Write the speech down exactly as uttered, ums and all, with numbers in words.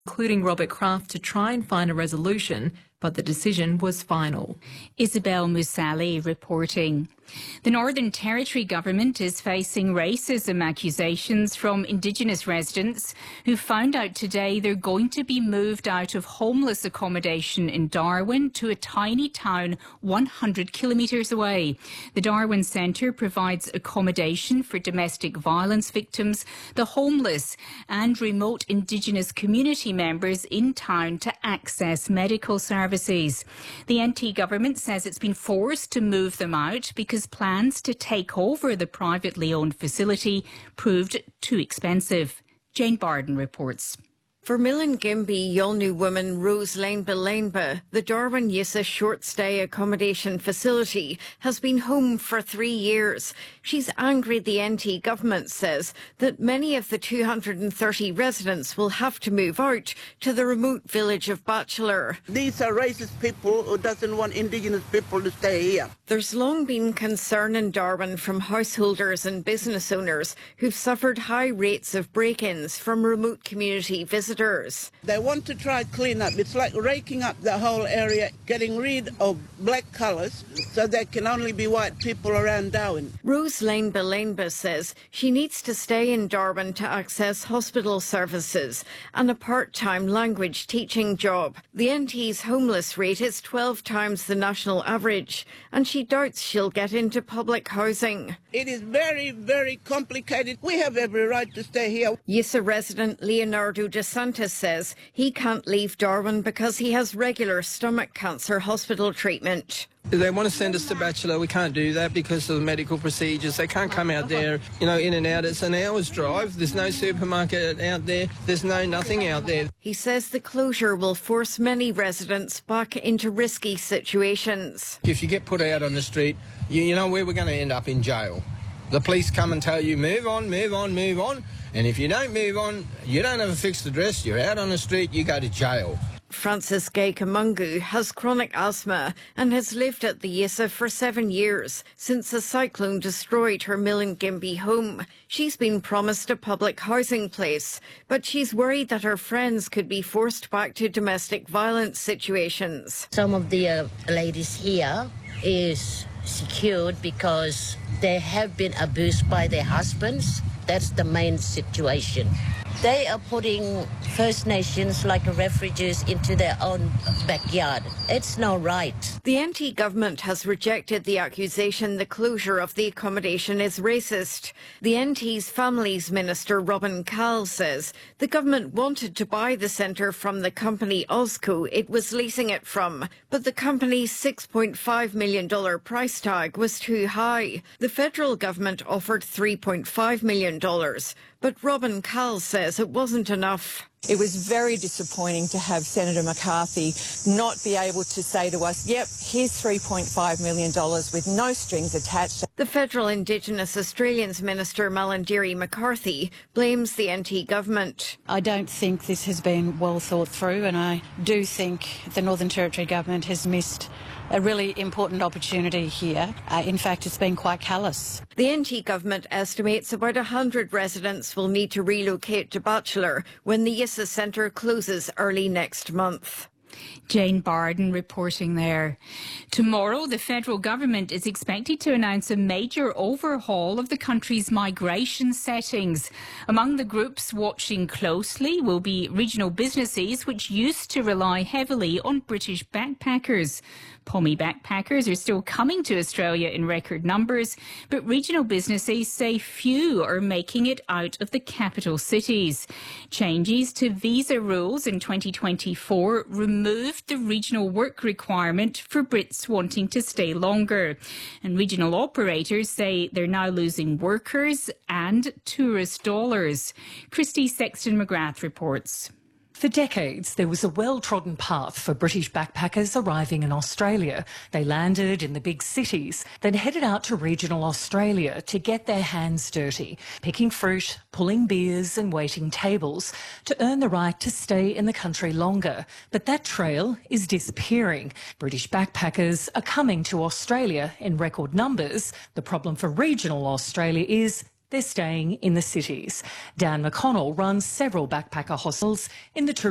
including Robert Kraft, to try and find a resolution, but the decision was final. Isabel Musali reporting. The Northern Territory government is facing racism accusations from Indigenous residents who found out today they're going to be moved out of homeless accommodation in Darwin to a tiny town one hundred kilometres away. The Darwin Centre provides accommodation for domestic violence victims, the homeless and remote Indigenous community members in town to access medical services. The N T government says it's been forced to move them out because plans to take over the privately owned facility proved too expensive. Jane Barden reports. For Milingimbi Yolngu woman Rose Lainba Lainba, the Darwin Yissa short stay accommodation facility has been home for three years. She's angry the N T government says that many of the two hundred thirty residents will have to move out to the remote village of Batchelor. These are racist people who doesn't want Indigenous people to stay here. There's long been concern in Darwin from householders and business owners who've suffered high rates of break-ins from remote community visitors. They want to try clean up. It's like raking up the whole area, getting rid of black colours so there can only be white people around Darwin. Rose Lainba Lainba says she needs to stay in Darwin to access hospital services and a part-time language teaching job. The N T's homeless rate is twelve times the national average, and she doubts she'll get into public housing. It is very, very complicated. We have every right to stay here. Yissa resident Leonardo De Santos says he can't leave Darwin because he has regular stomach cancer hospital treatment. They want to send us to Batchelor. We can't do that because of the medical procedures. They can't come out there, you know, in and out. It's an hour's drive. There's no supermarket out there. There's no nothing out there. He says the closure will force many residents back into risky situations. If you get put out on the street, you, you know where we're going to end up, in jail. The police come and tell you, move on, move on, move on. And if you don't move on, you don't have a fixed address, you're out on the street, you go to jail. Frances Gay Kamungu has chronic asthma and has lived at the Yissa for seven years since a cyclone destroyed her Milingimbi home. She's been promised a public housing place, but she's worried that her friends could be forced back to domestic violence situations. Some of the uh, ladies here is secured because they have been abused by their husbands. That's the main situation. They are putting First Nations like refugees into their own backyard. It's not right. The N T government has rejected the accusation the closure of the accommodation is racist. The N T's Families Minister Robin Call says the government wanted to buy the centre from the company Osco it was leasing it from, but the company's six point five million dollars price tag was too high. The federal government offered three point five million dollars, but Robin Call says it wasn't enough. It was very disappointing to have Senator McCarthy not be able to say to us, yep, here's three point five million dollars with no strings attached. The Federal Indigenous Australians Minister Malandiri McCarthy blames the N T government. I don't think this has been well thought through, and I do think the Northern Territory government has missed a really important opportunity here. Uh, in fact, it's been quite callous. The N T government estimates about one hundred residents will need to relocate to Batchelor when the Yissa Centre closes early next month. Jane Barden reporting there. Tomorrow, the federal government is expected to announce a major overhaul of the country's migration settings. Among the groups watching closely will be regional businesses which used to rely heavily on British backpackers. Pommy backpackers are still coming to Australia in record numbers, but regional businesses say few are making it out of the capital cities. Changes to visa rules in twenty twenty-four removed the regional work requirement for Brits wanting to stay longer. And regional operators say they're now losing workers and tourist dollars. Christy Sexton-McGrath reports. For decades, there was a well-trodden path for British backpackers arriving in Australia. They landed in the big cities, then headed out to regional Australia to get their hands dirty, picking fruit, pulling beers and waiting tables to earn the right to stay in the country longer. But that trail is disappearing. British backpackers are coming to Australia in record numbers. The problem for regional Australia is they're staying in the cities. Dan McConnell runs several backpacker hostels in the